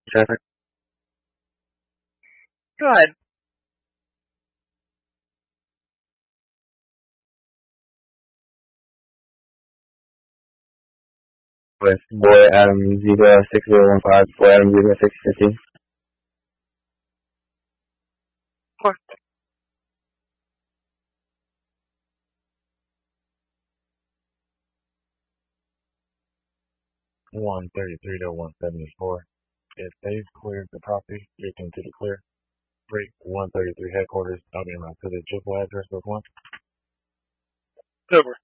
Traffic. Go ahead. With boy Adam Zebra 6015, boy Adam Zebra 615. What? 133 to 174. If they've cleared the property, you can to the clear. Break 133 headquarters. I'll be around to the triple address with one. Over.